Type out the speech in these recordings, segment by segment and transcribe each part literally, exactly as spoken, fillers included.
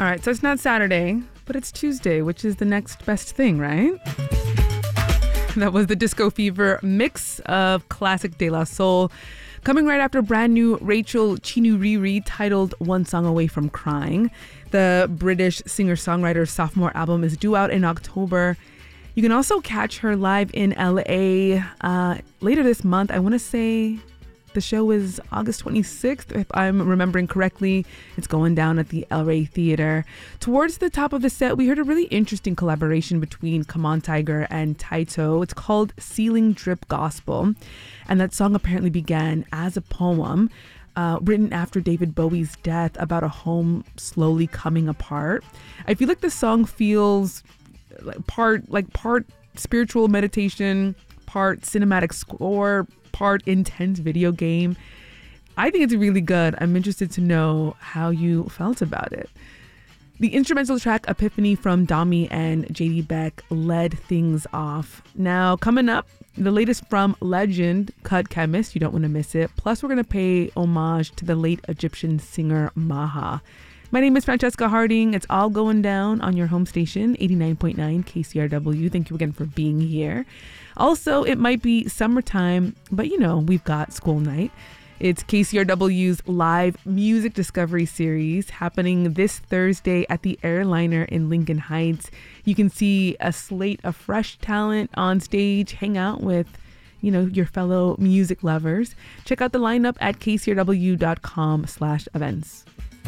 All right, so it's not Saturday, but it's Tuesday, which is the next best thing, right? That was the Disco Fever mix of classic De La Soul, coming right after brand new Rachel Chinuriri titled One Song Away from Crying. The British singer-songwriter's sophomore album is due out in October. You can also catch her live in L A uh, later this month. I want to say the show is August twenty-sixth, if I'm remembering correctly. It's going down at the El Rey Theater. Towards the top of the set, we heard a really interesting collaboration between Come On Tiger and Taito. It's called Ceiling Drip Gospel. And that song apparently began as a poem uh, written after David Bowie's death about a home slowly coming apart. I feel like the song feels like part like part spiritual meditation, part cinematic score, part intense video game. I think it's really good. I'm interested to know how you felt about it. The instrumental track Epiphany from Dami and J D Beck led things off. Now, coming up, the latest from legend Cut Chemist. You don't want to miss it. Plus, we're going to pay homage to the late Egyptian singer Maha. My name is Francesca Harding. It's all going down on your home station, eighty-nine point nine K C R W. Thank you again for being here. Also, it might be summertime, but you know, we've got school night. It's K C R W's live music discovery series happening this Thursday at the Airliner in Lincoln Heights. You can see a slate of fresh talent on stage, hang out with, you know, your fellow music lovers. Check out the lineup at kcrw.com slash events.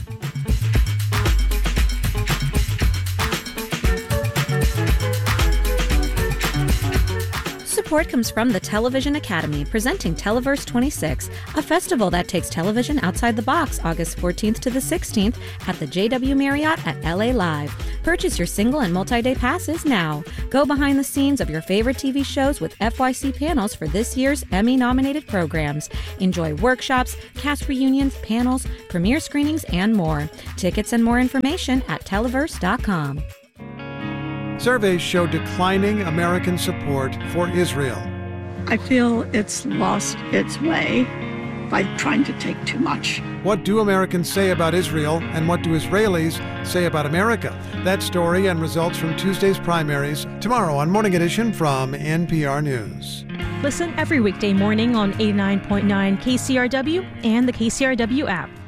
Support comes from the Television Academy, presenting Televerse twenty-six, a festival that takes television outside the box, August fourteenth to the sixteenth at the J W Marriott at L A Live. Purchase your single and multi-day passes now. Go behind the scenes of your favorite T V shows with F Y C panels for this year's Emmy-nominated programs. Enjoy workshops, cast reunions, panels, premiere screenings, and more. Tickets and more information at televerse dot com. Surveys show declining American support for Israel. I feel it's lost its way by trying to take too much. What do Americans say about Israel, and what do Israelis say about America? That story and results from Tuesday's primaries tomorrow on Morning Edition from N P R News. Listen every weekday morning on eighty-nine point nine K C R W and the K C R W app.